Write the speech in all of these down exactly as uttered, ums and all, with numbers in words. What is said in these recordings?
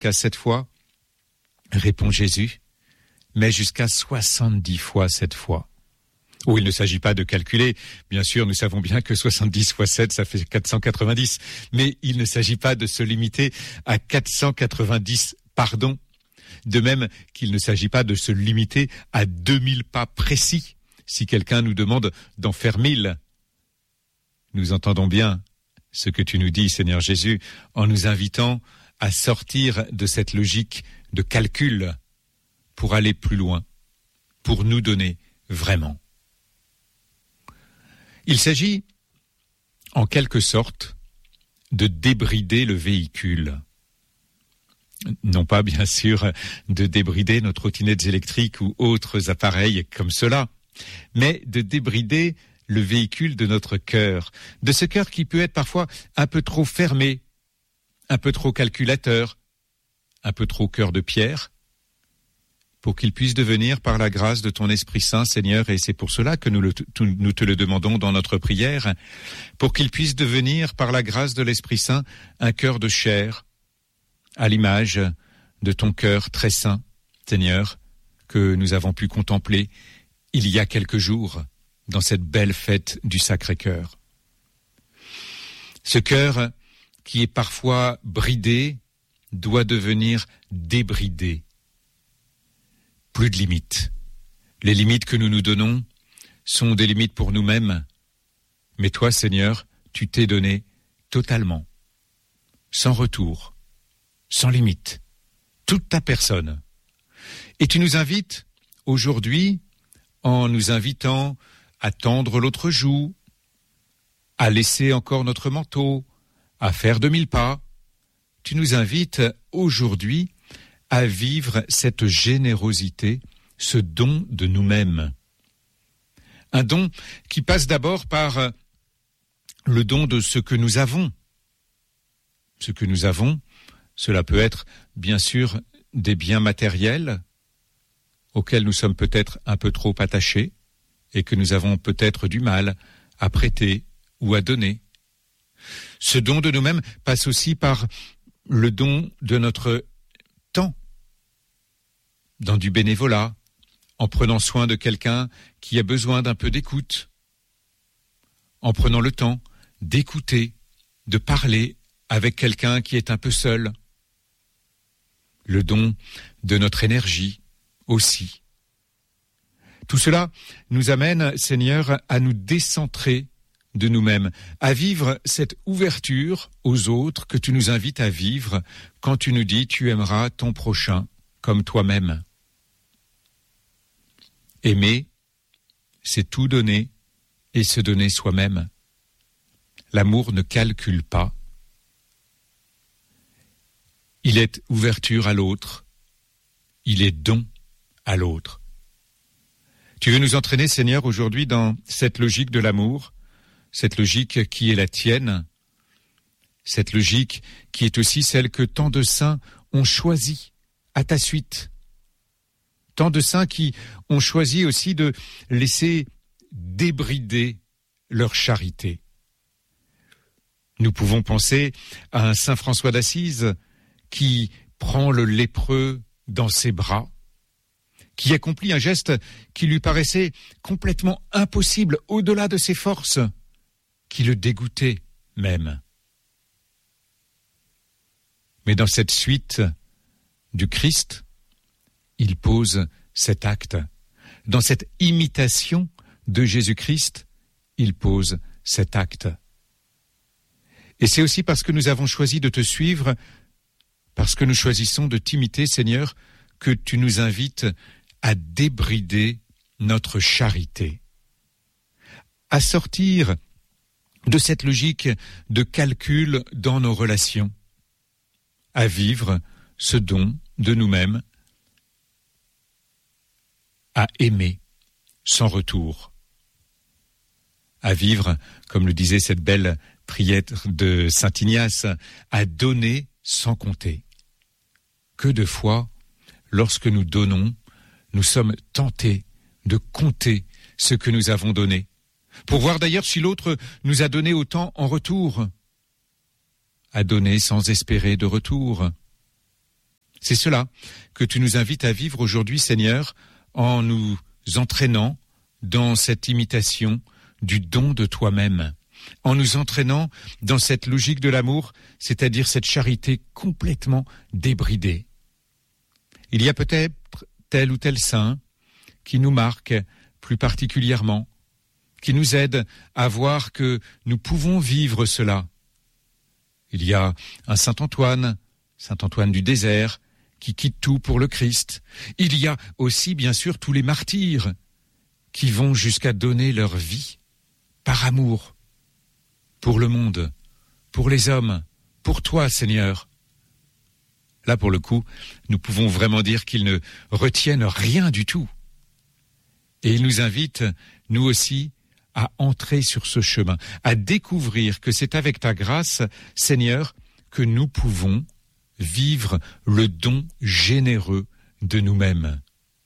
qu'à sept fois, répond Jésus, mais jusqu'à soixante-dix fois sept fois. Oh, il ne s'agit pas de calculer. Bien sûr, nous savons bien que soixante-dix fois sept, ça fait quatre cent quatre-vingt-dix. Mais il ne s'agit pas de se limiter à quatre cent quatre-vingt-dix pardons. De même qu'il ne s'agit pas de se limiter à deux mille pas précis. Si quelqu'un nous demande d'en faire mille, nous entendons bien ce que tu nous dis, Seigneur Jésus, en nous invitant à sortir de cette logique de calcul pour aller plus loin, pour nous donner vraiment. Il s'agit, en quelque sorte, de débrider le véhicule. Non pas, bien sûr, de débrider nos trottinettes électriques ou autres appareils comme cela, mais de débrider le véhicule de notre cœur, de ce cœur qui peut être parfois un peu trop fermé, un peu trop calculateur, un peu trop cœur de pierre, pour qu'il puisse devenir par la grâce de ton Esprit Saint, Seigneur, et c'est pour cela que nous, le, nous te le demandons dans notre prière, pour qu'il puisse devenir par la grâce de l'Esprit Saint un cœur de chair, à l'image de ton cœur très saint, Seigneur, que nous avons pu contempler il y a quelques jours dans cette belle fête du Sacré-Cœur. Ce cœur qui est parfois bridé doit devenir débridé. Plus de limites. Les limites que nous nous donnons sont des limites pour nous-mêmes. Mais toi, Seigneur, tu t'es donné totalement, sans retour, sans limite, toute ta personne. Et tu nous invites aujourd'hui, en nous invitant à tendre l'autre joue, à laisser encore notre manteau, à faire deux mille pas, tu nous invites aujourd'hui à vivre cette générosité, ce don de nous-mêmes. Un don qui passe d'abord par le don de ce que nous avons. Ce que nous avons, cela peut être bien sûr des biens matériels auxquels nous sommes peut-être un peu trop attachés et que nous avons peut-être du mal à prêter ou à donner. Ce don de nous-mêmes passe aussi par le don de notre temps, dans du bénévolat, en prenant soin de quelqu'un qui a besoin d'un peu d'écoute, en prenant le temps d'écouter, de parler avec quelqu'un qui est un peu seul. Le don de notre énergie aussi. Tout cela nous amène, Seigneur, à nous décentrer de nous-mêmes, à vivre cette ouverture aux autres que tu nous invites à vivre quand tu nous dis tu aimeras ton prochain comme toi-même. Aimer, c'est tout donner et se donner soi-même. L'amour ne calcule pas. Il est ouverture à l'autre. Il est don à l'autre. Tu veux nous entraîner, Seigneur, aujourd'hui dans cette logique de l'amour, cette logique qui est la tienne, cette logique qui est aussi celle que tant de saints ont choisie à ta suite. Tant de saints qui ont choisi aussi de laisser débrider leur charité. Nous pouvons penser à un saint François d'Assise qui prend le lépreux dans ses bras, qui accomplit un geste qui lui paraissait complètement impossible, au-delà de ses forces, qui le dégoûtait même. Mais dans cette suite du Christ, il pose cet acte. Dans cette imitation de Jésus-Christ, il pose cet acte. Et c'est aussi parce que nous avons choisi de te suivre, parce que nous choisissons de t'imiter, Seigneur, que tu nous invites à débrider notre charité, à sortir de cette logique de calcul dans nos relations, à vivre ce don de nous-mêmes, à aimer sans retour, à vivre, comme le disait cette belle prière de saint Ignace, à donner sans compter. Que de fois, lorsque nous donnons, nous sommes tentés de compter ce que nous avons donné, pour voir d'ailleurs si l'autre nous a donné autant en retour. À donner sans espérer de retour, C'est cela que tu nous invites à vivre aujourd'hui, Seigneur, en nous entraînant dans cette imitation du don de toi-même, en nous entraînant dans cette logique de l'amour, c'est-à-dire cette charité complètement débridée. Il y a peut-être tel ou tel saint qui nous marque plus particulièrement, qui nous aide à voir que nous pouvons vivre cela. Il y a un saint Antoine, saint Antoine du désert, qui quitte tout pour le Christ. Il y a aussi, bien sûr, tous les martyrs qui vont jusqu'à donner leur vie par amour, pour le monde, pour les hommes, pour toi, Seigneur. Là, pour le coup, nous pouvons vraiment dire qu'ils ne retiennent rien du tout. Et ils nous invitent, nous aussi, à entrer sur ce chemin, à découvrir que c'est avec ta grâce, Seigneur, que nous pouvons vivre le don généreux de nous-mêmes.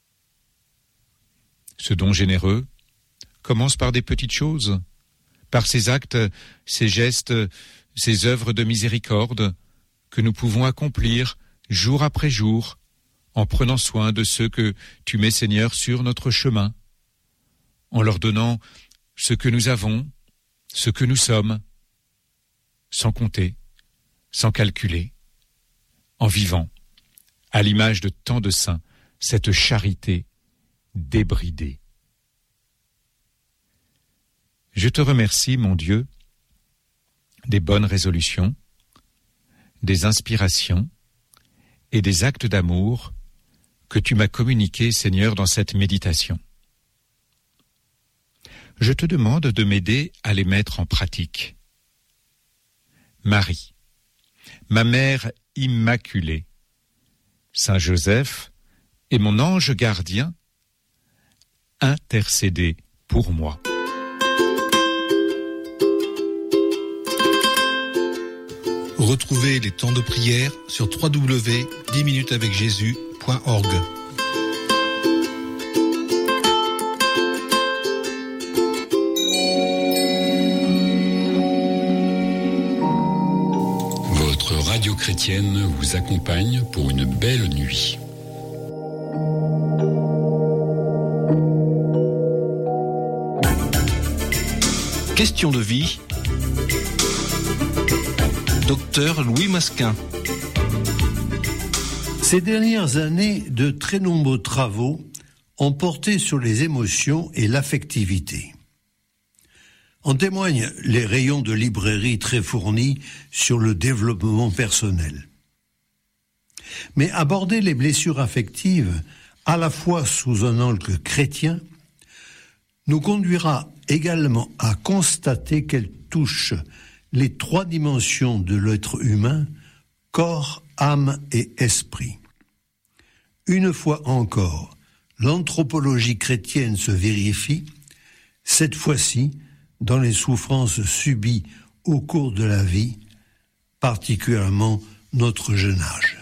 Ce don généreux commence par des petites choses, par ces actes, ces gestes, ces œuvres de miséricorde que nous pouvons accomplir jour après jour, en prenant soin de ceux que tu mets, Seigneur, sur notre chemin, en leur donnant ce que nous avons, ce que nous sommes, sans compter, sans calculer, en vivant, à l'image de tant de saints, cette charité débridée. Je te remercie, mon Dieu, des bonnes résolutions, des inspirations et des actes d'amour que tu m'as communiqués, Seigneur, dans cette méditation. Je te demande de m'aider à les mettre en pratique. Marie, ma mère immaculée, Saint Joseph et mon ange gardien, intercédez pour moi. Retrouvez les temps de prière sur w w w point dix minutes avec jésus point org. Votre radio chrétienne vous accompagne pour une belle nuit. Question de vie. Docteur Louis Masquin. Ces dernières années, de très nombreux travaux ont porté sur les émotions et l'affectivité. En témoignent les rayons de librairie très fournis sur le développement personnel. Mais aborder les blessures affectives, à la fois sous un angle chrétien, nous conduira également à constater qu'elles touchent les trois dimensions de l'être humain, corps, âme et esprit. Une fois encore, l'anthropologie chrétienne se vérifie, cette fois-ci dans les souffrances subies au cours de la vie, particulièrement notre jeune âge.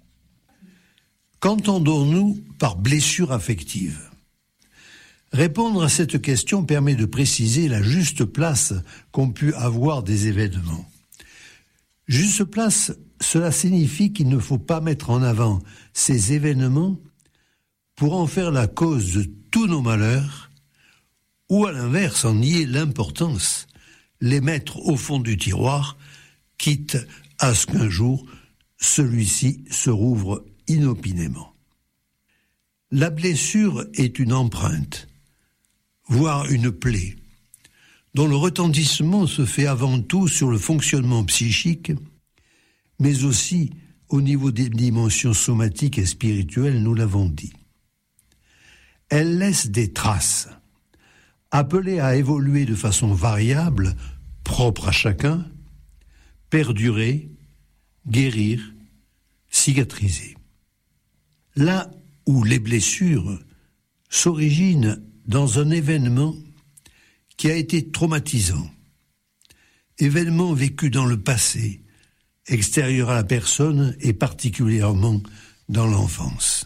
Qu'entendons-nous par blessure affective ? Répondre à cette question permet de préciser la juste place qu'ont pu avoir des événements. Juste place, cela signifie qu'il ne faut pas mettre en avant ces événements pour en faire la cause de tous nos malheurs, ou à l'inverse en nier l'importance, les mettre au fond du tiroir, quitte à ce qu'un jour celui-ci se rouvre inopinément. La blessure est une empreinte, voire une plaie, dont le retentissement se fait avant tout sur le fonctionnement psychique, mais aussi au niveau des dimensions somatiques et spirituelles, nous l'avons dit. Elle laisse des traces, appelées à évoluer de façon variable, propre à chacun, perdurer, guérir, cicatriser. Là où les blessures s'originent dans un événement qui a été traumatisant, événement vécu dans le passé, extérieur à la personne et particulièrement dans l'enfance.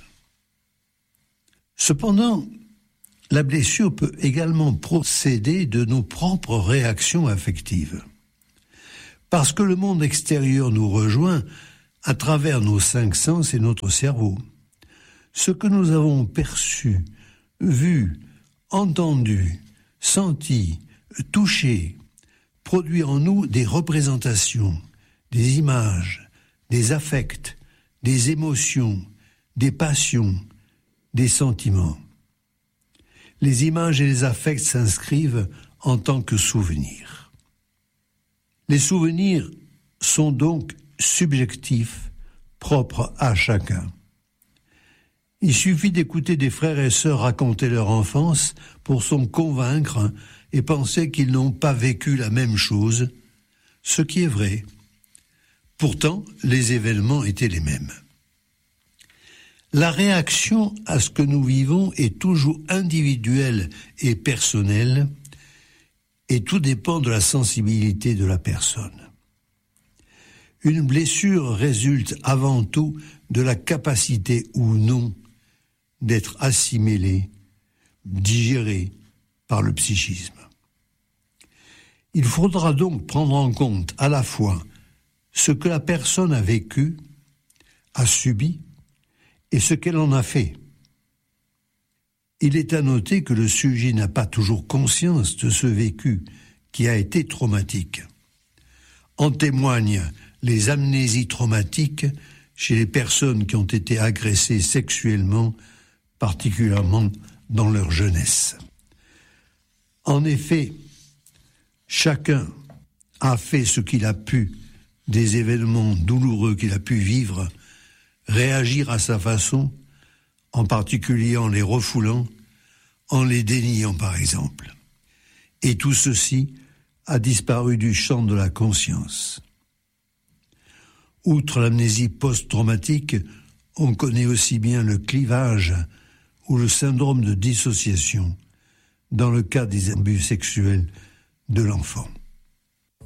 Cependant, la blessure peut également procéder de nos propres réactions affectives. Parce que le monde extérieur nous rejoint à travers nos cinq sens et notre cerveau. Ce que nous avons perçu, vu, entendu, senti, touché, produit en nous des représentations, des images, des affects, des émotions, des passions, des sentiments. Les images et les affects s'inscrivent en tant que souvenirs. Les souvenirs sont donc subjectifs, propres à chacun. Il suffit d'écouter des frères et sœurs raconter leur enfance pour s'en convaincre et penser qu'ils n'ont pas vécu la même chose, ce qui est vrai. Pourtant, les événements étaient les mêmes. La réaction à ce que nous vivons est toujours individuelle et personnelle, et tout dépend de la sensibilité de la personne. Une blessure résulte avant tout de la capacité ou non d'être assimilée, digérée par le psychisme. Il faudra donc prendre en compte à la fois ce que la personne a vécu, a subi, et ce qu'elle en a fait. Il est à noter que le sujet n'a pas toujours conscience de ce vécu qui a été traumatique. En témoignent les amnésies traumatiques chez les personnes qui ont été agressées sexuellement, particulièrement dans leur jeunesse. En effet, chacun a fait ce qu'il a pu des événements douloureux qu'il a pu vivre, réagir à sa façon, en particulier en les refoulant, en les déniant par exemple. Et tout ceci a disparu du champ de la conscience. Outre l'amnésie post-traumatique, on connaît aussi bien le clivage ou le syndrome de dissociation dans le cas des abus sexuels de l'enfant.